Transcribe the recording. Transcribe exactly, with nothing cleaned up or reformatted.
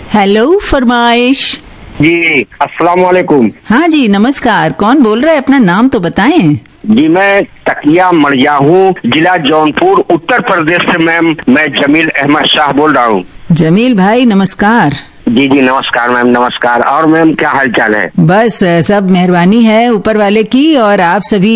Hello फरमाइश। जी अस्सलाम वालेकुम। हाँ जी नमस्कार, कौन बोल रहा है, अपना नाम तो बताएं। जी मैं तकिया मरिया हूँ, जिला जौनपुर, उत्तर प्रदेश से। मैम मैं जमील अहमद शाह बोल रहा हूँ। जमील भाई नमस्कार। जी जी नमस्कार मैम, नमस्कार। और मैम क्या हाल चाल है? बस सब मेहरबानी है ऊपर वाले की, और आप सभी